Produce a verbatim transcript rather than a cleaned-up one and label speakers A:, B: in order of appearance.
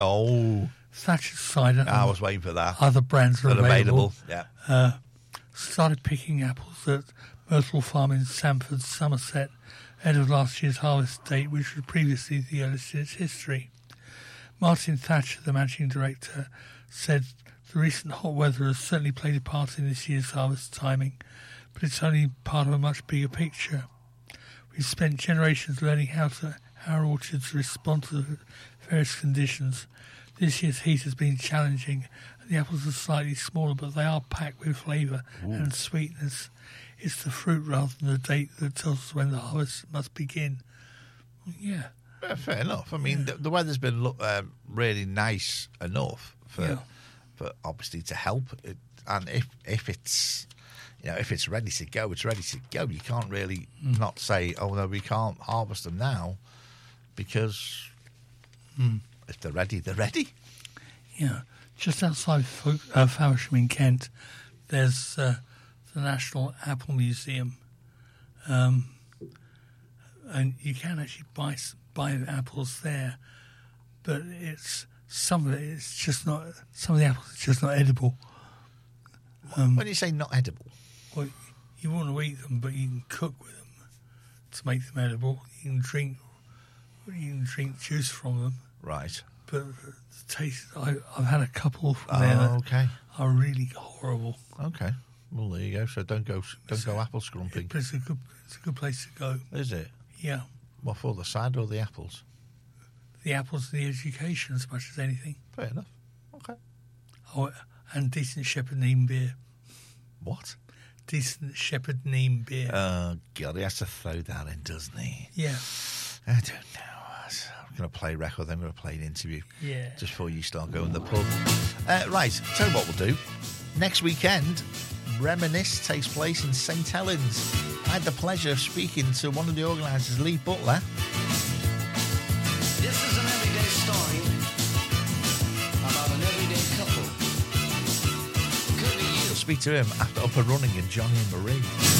A: Oh.
B: Thatcher's cider.
A: I was waiting for that.
B: Other brands are
A: They're
B: available.
A: available. Yeah.
B: Uh, started picking apples at Myrtle Farm in Sanford, Somerset, ahead of last year's harvest date, which was previously the earliest in its history. Martin Thatcher, the managing director, said the recent hot weather has certainly played a part in this year's harvest timing, but it's only part of a much bigger picture. We've spent generations learning how to how our orchards respond to the various conditions. This year's heat has been challenging, and the apples are slightly smaller, but they are packed with flavour and sweetness. It's the fruit rather than the date that tells us when the harvest must begin. Yeah.
A: Yeah, fair enough. I mean,
B: Yeah.
A: the, the weather's been lo- um, really nice enough for,
B: Yeah.
A: for obviously to help. It, and if if it's you know if it's ready to go, it's ready to go. You can't really
B: Mm.
A: not say, oh no, we can't harvest them now, because
B: Mm.
A: if they're ready, they're ready.
B: Yeah, just outside Fo- uh, Faversham in Kent, there's uh, the National Apple Museum, um, and you can actually buy s- buy apples there, but it's some of it. It's just not. Some of the apples are just not edible. Um,
A: When you say not edible,
B: well, you want to eat them, but you can cook with them to make them edible. You can drink. You can drink juice from them.
A: right?
B: But the taste, I, I've had a couple from
A: Oh,
B: there that
A: okay,
B: are really horrible.
A: okay. Well, there you go. So don't go, don't go apple scrumping.
B: But it's a good, it's a good place to go.
A: Is it?
B: Yeah,
A: What for, the cider or the apples?
B: the apples and the education as much as anything.
A: Fair enough. Okay.
B: Oh, and decent Shepherd Neame beer.
A: What?
B: Decent Shepherd Neame beer.
A: Oh God, he has to throw that in, doesn't he?
B: yeah,
A: I don't know. I'm going to play record, then I'm going to play an interview.
B: yeah.
A: Just before you start going to the pub. Uh, right, tell you what we'll do. Next weekend, Reminisce takes place in Saint Helens. I had the pleasure of speaking to one of the organisers, Lee Butler.
C: This is an everyday story about an everyday couple. Could be you.
A: We'll speak to him after Up and Running and Johnny and Marie.